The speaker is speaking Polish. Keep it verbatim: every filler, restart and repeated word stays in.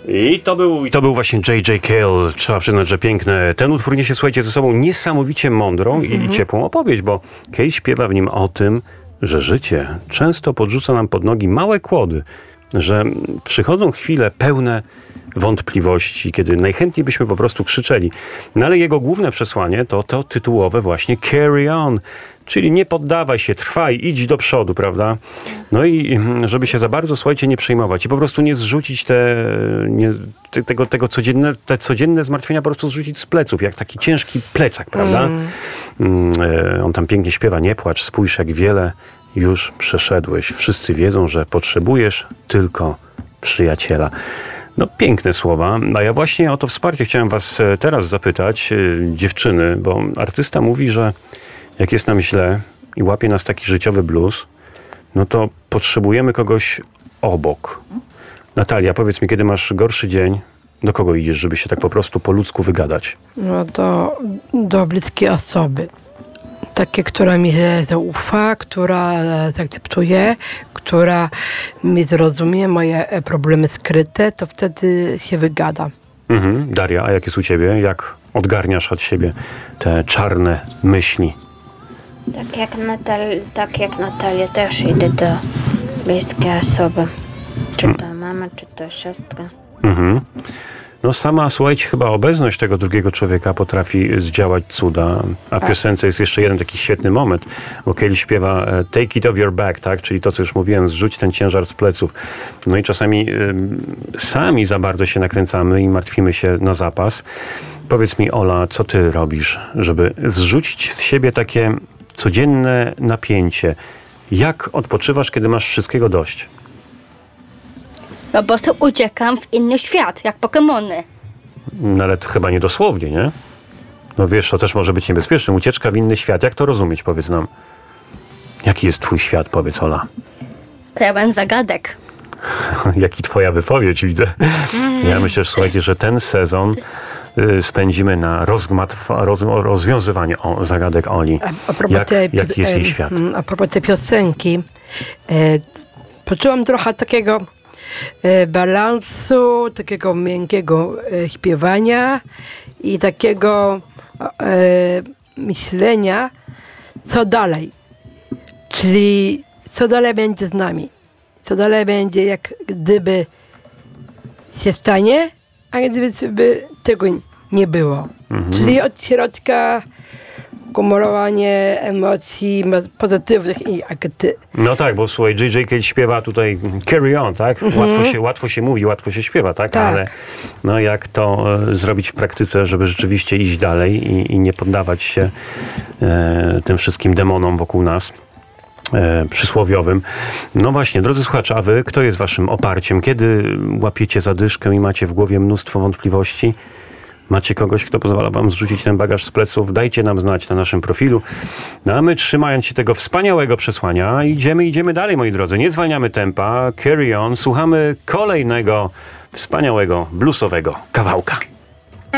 I to był, i to był właśnie J J. Cale. Trzeba przyznać, że piękne. Ten utwór niesie, słuchajcie, ze sobą niesamowicie mądrą mm-hmm. i ciepłą opowieść, bo Cale śpiewa w nim o tym, że życie często podrzuca nam pod nogi małe kłody, że przychodzą chwile pełne wątpliwości, kiedy najchętniej byśmy po prostu krzyczeli. No ale jego główne przesłanie to to tytułowe właśnie carry on, czyli nie poddawaj się, trwaj, idź do przodu, prawda? No i żeby się za bardzo, słuchajcie, nie przejmować i po prostu nie zrzucić te, nie, te, tego, tego codzienne, te codzienne zmartwienia po prostu zrzucić z pleców, jak taki ciężki plecak, prawda? Mm. On tam pięknie śpiewa, nie płacz, spójrz jak wiele już przeszedłeś. Wszyscy wiedzą, że potrzebujesz tylko przyjaciela. No piękne słowa, a ja właśnie o to wsparcie chciałem was teraz zapytać, dziewczyny, bo artysta mówi, że jak jest nam źle i łapie nas taki życiowy blues, no to potrzebujemy kogoś obok. Natalia, powiedz mi, kiedy masz gorszy dzień, do kogo idziesz, żeby się tak po prostu po ludzku wygadać? No do, do bliskiej osoby. Takie, która mi zaufa, która zaakceptuje, która mi zrozumie moje problemy skryte, to wtedy się wygada. Mhm. Daria, a jak jest u ciebie? Jak odgarniasz od siebie te czarne myśli? Tak jak, Natal- tak jak Natalia, też idę do bliskiej osoby. Czy to mama, czy to siostra. Mhm. No sama, słuchajcie, chyba obecność tego drugiego człowieka potrafi zdziałać cuda. A w piosence jest jeszcze jeden taki świetny moment, bo Cale śpiewa take it off your back, tak? Czyli to, co już mówiłem, zrzuć ten ciężar z pleców. No i czasami y, sami za bardzo się nakręcamy i martwimy się na zapas. Powiedz mi, Ola, co ty robisz, żeby zrzucić z siebie takie codzienne napięcie? Jak odpoczywasz, kiedy masz wszystkiego dość? No bo to uciekam w inny świat, jak Pokemony. No ale to chyba nie dosłownie, nie? No wiesz, to też może być niebezpieczne. Ucieczka w inny świat. Jak to rozumieć, powiedz nam? Jaki jest twój świat, powiedz, Ola? Pełen zagadek. Jaki twoja wypowiedź, widzę. Mm. Ja myślę, że, słuchajcie, że ten sezon y, spędzimy na rozgmatwa, roz, rozwiązywanie o, zagadek Oli. A, a Jak, te, jaki jest jej świat? A propos tej piosenki, e, poczułam trochę takiego e, balansu, takiego miękkiego e, śpiewania i takiego e, myślenia, co dalej. Czyli co dalej będzie z nami. Co dalej będzie, jak gdyby się stanie, a gdyby tego nie było. Mhm. Czyli od środka kumulowanie emocji pozytywnych i negatywnych. No tak, bo słuchaj, J J. Cale śpiewa tutaj carry on, tak? Mhm. Łatwo się, łatwo się mówi, łatwo się śpiewa, tak? Tak. Ale no jak to e, zrobić w praktyce, żeby rzeczywiście iść dalej i, i nie poddawać się e, tym wszystkim demonom wokół nas? E, przysłowiowym. No właśnie, drodzy słuchacze, a wy, kto jest waszym oparciem? Kiedy łapiecie zadyszkę i macie w głowie mnóstwo wątpliwości? Macie kogoś, kto pozwala wam zrzucić ten bagaż z pleców? Dajcie nam znać na naszym profilu. No a my, trzymając się tego wspaniałego przesłania, idziemy, idziemy dalej, moi drodzy. Nie zwalniamy tempa. Carry on. Słuchamy kolejnego wspaniałego, bluesowego kawałka.